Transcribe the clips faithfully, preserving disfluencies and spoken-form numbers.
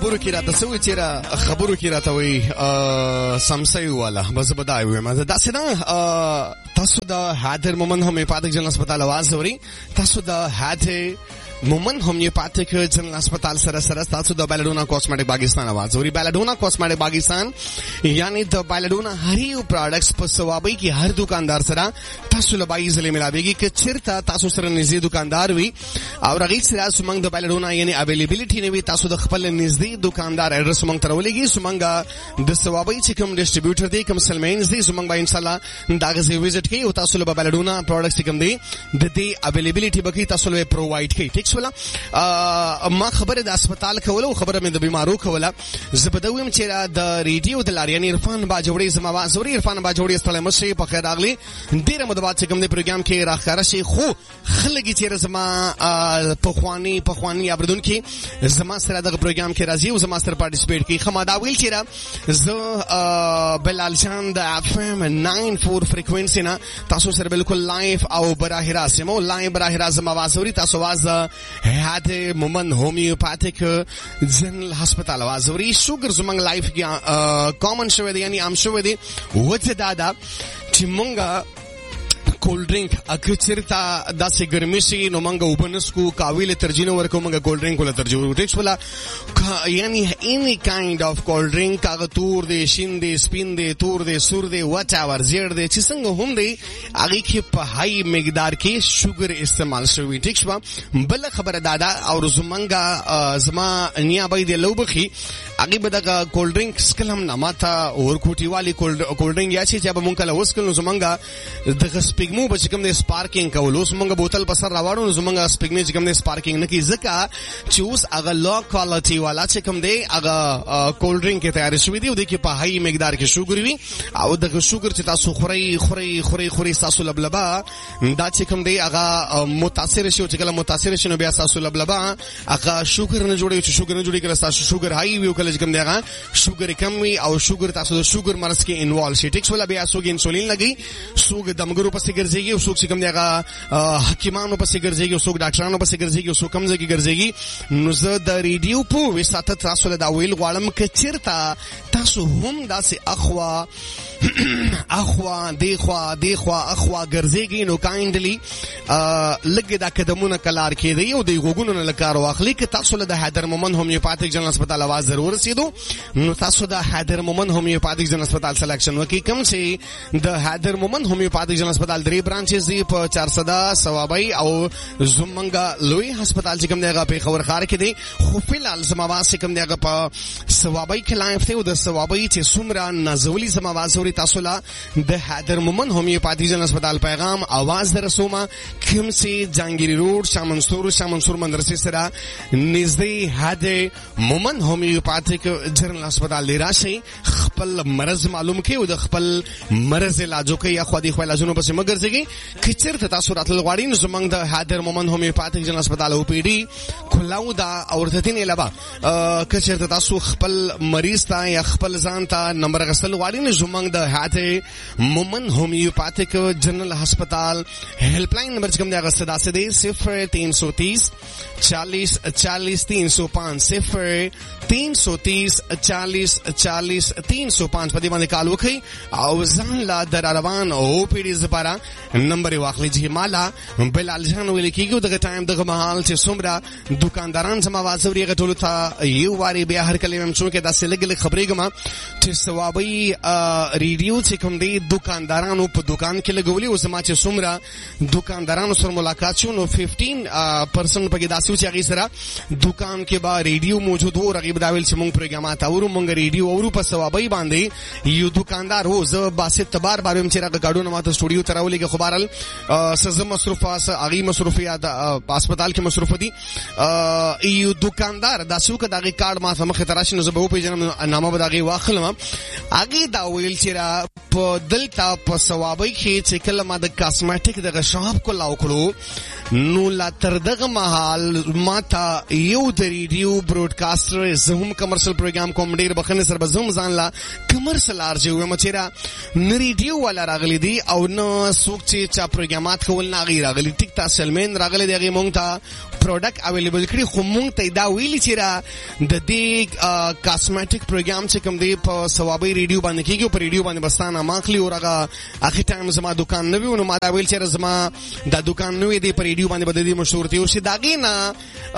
خبرو کې راته سوي چې را خبرو کې راته وي سمسي والا بس بدای وي ما دا سیدا تاسو دا حاضر مومن هومیوپاتیک جنرال هسپتال आवाज اوري تاسو دا حاضر مومن هومیوپاتیک جنرال هسپتال سره سره تاسو د بیلډونا کاسمیټک پاکستان आवाज اوري بیلډونا کاسمیټک پاکستان یعنی د بیلډونا هریو پروډکټس په سوابي کې هر دکاندار سره تاسو لبای زلي ملاويږي چې چیرته تاسو سره نږدې دکاندار وي او رغیت سره سمنګ د بیلډونا یعنی اویلیبিলিټي نه وي تاسو د خپل نږدې دکاندار ایڈریس مونږ ترولېږي سمنګ د سوابي چې کوم ډیسټریبیوټر دی کوم سلمینز دی سمنګ به ان شاء الله دا غزي وزټ کوي او تاسو له بیلډونا پروډکټس کوم دی د دې اویلیبিলিټي به تاسو له پرووایډ کوي ټیک ولا ما خبره د هسپتال کوله خبره مې د بیمارو کوله زبدویم چې د ریډیو د لاريان عرفان باجوړي زما زوري عرفان باجوړي استله مشي په خیر اغلی ډیره مدبات چې کوم د پروګرام کې راخاره شي خو خلګي چې زما په خواني په خواني ابردون کې زما سره د پروګرام کې راځي او زما سره پارټیسپیټ کوي خما دا ویل چې زه بلال جان د اف ام ناين فور فریکوئنسي نه تاسو سره بالکل لایف او براه راست مو لایف براه راست زما واسوري تاسو واز هاته مومن هومیوپاتیک جنرال هسپتال आवाज اوري شوګر زمنګ لایف کې کامن شوی دی یعنی عام شوی دی وته دادا چې مونږه کولډ ډرینک اګه چیرته داسې ګرمي شي نو مونږ وبنسکو کاویل ترجینو ورکو مونږ کولډ ډرینک ولا ترجو ټیکس ولا یعنی any kind of cold drink هغه تور دی شین دی سپین دی تور دی سور دی وات اور زیړ دی چې څنګه هم دی هغه کې په هاي مقدار کې شوګر استعمال شوی ټیکس با بل خبره دادا او زمنګا زما نیابه دی لوبخي هغه به دا کولډ ډرینک سکلم نه ماته اور کوټی والی کولډ ډرینک یا چې به مونږ کله وسکلو زمنګا د سپیګمو به کوم د سپارکینګ کولو زمنګ بوتل په سر راوړو زمنګ سپیګمې چې کوم د سپارکینګ نه کی ځکه چې اوس هغه لو کوالټي والا چې کوم دی هغه کولډ ډرینک کې تیار شوی دی او د کې په هاي مقدار کې شوګر وي او د شوګر چې تاسو خوري خوري خوري خوري تاسو لبلبا دا چې کوم دی هغه متاثر شي او چې کله متاثر شي نو بیا تاسو لبلبا هغه شوګر نه جوړي چې شوګر نه جوړي کله تاسو شوګر هاي وي او کله چې کوم دی هغه شوګر کم وي او شوګر تاسو د شوګر مرز کې انوالو شي ټیکس ولا بیا سوګ انسولین لګي سوګ دمګرو پسې ګرځيږي او سوګ چې کوم دی هغه حکیمانو پسې ګرځيږي او سوګ ډاکټرانو پسې ګرځيږي او سوګ کمزې کې ګرځيږي نو زه د ریډیو په وساته تاسو له دا ویل غواړم چې چیرته تاسو هم داسې اخوا اخوا دیخوا دیخوا اخوا ګرځيږي نو کایندلی لګي دا قدمونه کلار کې دی او دی غوګونو نه لکار واخلي چې تاسو له د حیدر مومن هومیوپاتیک جنرال هسپتال आवाज ضرور رسیدو نو تاسو د حیدر مومن هومیوپاتیک جنرال هسپتال سلیکشن وکي کوم چې د حیدر مومن هومیوپاتیک جنرال هسپتال درې برانچز دی په چارسده سوابي او زمنګا لوی هسپتال چې کوم دیغه په خبر خار کې دی خو فلال زمواس کوم دیغه په سوابي کې لایف ته او د سوابي چې سمرا نزولي زمواس وري تاسو لا د حیدر مومن هومیوپاتیک جنرال هسپتال پیغام आवाज درسوما کوم چې جانګيري روډ شامنسور شامنسور مدرسې سره نږدې حیدر مومن هومیوپاتیک جنرال هسپتال لراشي خپل مرز معلوم کې او د خپل مرز علاج کوي یا خو دې خپل علاجونو پسې مګرځي کچرته تاسو راتل غواړئ نو زمنګ د حیدر مومن هومیوپاتیک جنرال هسپتال او پی ډي کلاو دا اورتتین علاوه کچرته تاسو خپل مریض ته یا خپل ځان ته نمبر غسل غواړئ نو زمنګ د حیدر مومن هومیوپاتیک جنرال هسپتال हेल्प लाइन नंबर कम जाएगा सदा से दे सिफर तीन सौ तीस चालीस चालीस तीन सौ पाँच सिफर तीन सौ तीस चालीस चालीस तीन सौ पाँच पति माने काल वखई आउजान ला दरारवान ओपीडी जपारा नंबर वाखली जी माला बिलाल जान वेले कीगो दगा टाइम दगा महल से सुमरा दुकानदारान समा वाजवरी गटोल था यू वारी बे हर कले में चुके दा से लगले खबरे गमा چې सवाबई ریډیو چې کوم دی دکاندارانو په دکان کې لګولي او زما چې سمرا دکاندارانو سره ملاقات شو نو پنځه پرسنټ پکې داسې چې هغه سره دکان کې با ریډیو موجود وو رقیب داویل چې مونږ پروګرامات اورو مونږ ریډیو اورو په سوابي باندې یو دکاندار وو زه باسه تبار باندې چې راګه گاډو نه ماته سټوډیو تراولې کې خبرال سزه مصروفات اغي مصروفیات په هسپتال کې مصروف دي یو دکاندار داسو کې دغه کارت ما سمخه تراشي نو زه به په جنم نامه بداغي واخلم اګه دا ویل چې را په دلتا په ثوابي کې چې کله ما د کاسمیټک د شاپ کو لاو کړو نو لا تر دغه مهال ماته یو د ریډیو براډکاسټر زهم کمرشل پروګرام کوم ډیر بخنه سره زهم ځان لا کمرشل ارجو یم چیرې ن ریډیو ولا راغلی دی او نو څوک چې چا پروګرامات کول نه غیر راغلی ټیک تاسو مین راغلی دی مونږ ته پروډکټ اویلیبل کړی خو مونږ ته دا ویلی چیرې د دې کاسمیټک پروګرام چې کوم دی په ثوابي ریډیو باندې کیږي په ریډیو باندې بستانه ماخلی او راغه اخی ټایم زما دکان نوی نو ما دا ویل چې زما د دکان نوی دی په ریډیو باندې بددي مشهور دی او شي داګینا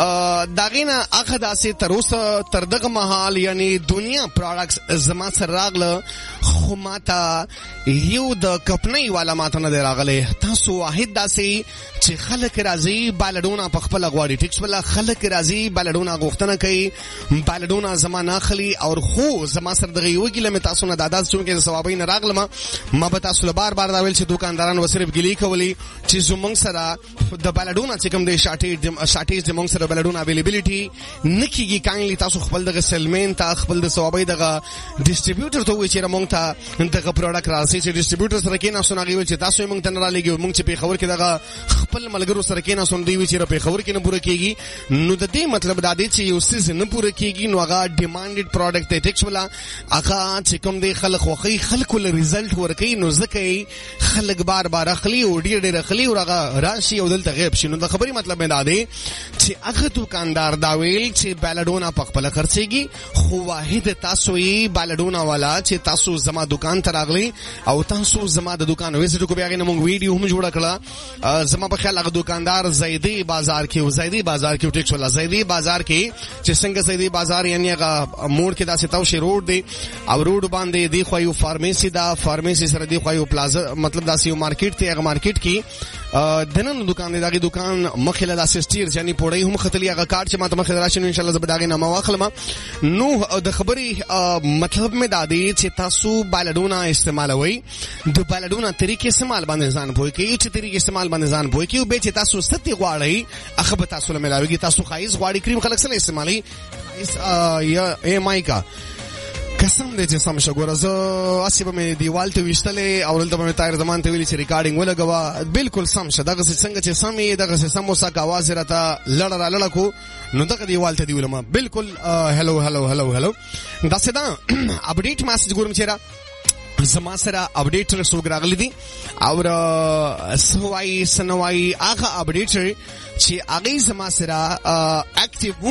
داګینا اخه داسې تر اوسه تر دغه مهال یعنی دنیا پروډکټس زما سره راغله خو ماته یو د کپنۍ والا ماته نه راغله تاسو واحد داسې چې خلک راځي بالډونا په خپل غواړي ټیکس ولا خلک راځي بالډونا غوښتنه کوي بالډونا زمانہ خلی او خو زما سره دغه یو ګله مې تاسو نه دادا چې ثوابین راغله ما به تاسو بار بار دا ویل چې دکانداران وسره ګلی کولی چې زمونږ سره د بالډونا چې کوم د شاټیج شاټیج زمونږ سره بالډونا اویلیبিলিټي نکیږي کانلی تاسو خپل دغه سلمین تا خپل د ثوابي دغه ډیسټریبیوټر ته وی چې مونږ ته دغه پروډکټ راځي چې ډیسټریبیوټر سره کې نه سناږي ویل چې تاسو مونږ ته نه را لګي مونږ چې په خبر کې دغه خپل ملګرو سره کې نه سن دی وی چې په خبر کې نه پوره کیږي نو د دې مطلب دا دی چې یو څه نه پوره کیږي نو هغه ډیمانډډ پروډکټ ته ټیکس ولا هغه چې کوم دی خلک خوخي خلکو له ریزلټ ورکي نو ځکه خلک بار بار اخلي او ډیر ډیر اخلي او هغه راشي او دلته غیب شي نو د خبري مطلب دا دی چې هغه دکاندار دا ویل چې بالډونا په خپل خرڅيږي خو واحد تاسو یې بالډونا والا چې تاسو زما دکان ته راغلي او تاسو زما د دکان ویزټ کو بیا غو موږ ویډیو هم جوړ کړه زما په خیال هغه دکاندار زیدی بازار کې زیدی بازار کې ټیکس ولا زیدی بازار کې چې څنګه زیدی بازار یعنی هغه موړ کې داسې تاو شي روډ دی او روډ باندې دی خو یو فارمیسی دا فارمیسی سره دی خو یو پلازا مطلب داسې یو مارکیټ ته هغه مارکیټ کې دنن دکان دی دغه دکان مخله د اسسټیر یعنی پوړی هم خطلی هغه کارت چې ماته مخه راشي ان شاء الله زبداغه نامه واخلم نو د خبري مطلب مې دادی چې تاسو بالډونا استعمالوي د بالډونا طریقې استعمال باندې ځان پوي کې چې طریقې استعمال باندې ځان پوي کې به چې تاسو ستې غواړئ هغه به تاسو له ملاويږي تاسو خایز غواړي کریم خلک سره استعمالي یا ام آی کا قسم دې چې سم شګور زه اسی به مې دیوال ته وشتلې او دلته مې تایر زمان ته ویلي چې ریکارډینګ ولګوا بالکل سم شه دغه څنګه چې سمې دغه سم وسه आवाज راته لړ را لړ کو نو دغه دیوال ته دی ولما بالکل هلو هلو هلو هلو دا څه دا اپډیټ میسج ګورم چیرې زما سره اپډیټ رسوګ راغلی دي او سوای سنوای هغه اپډیټ چې هغه زما سره اکټیو